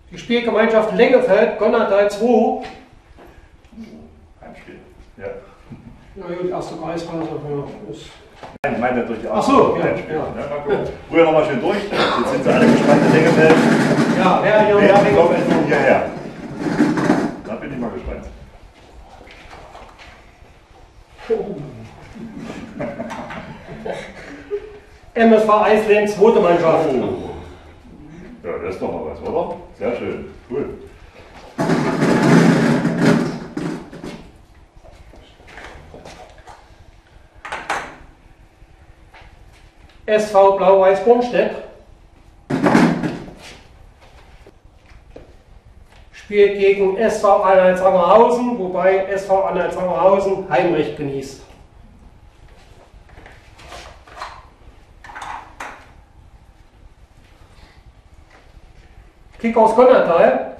Die Spielgemeinschaft Lengefeld, Gonnertal 2. Heimspiel. Ja. Na gut, erste Kreisklasse. Ja, Nein, ich meine durch die Ach so, ja, Heimspiel. ja. Mal gucken. Früher nochmal schön durch. Jetzt sind sie alle gespannt in Lengefeld. ja, wer hier Wer kommt Lengefeld? endlich hierher? Da bin ich mal gespannt. MSV Eisleben, zweite Mannschaft. Oh. Ja, das ist doch mal was, oder? Sehr schön. Cool. SV Blau-Weiß Bornstedt spielt gegen SV Anhalt-Sangerhausen, wobei SV Anhalt-Sangerhausen Heimrecht genießt. Kickers Gonnertal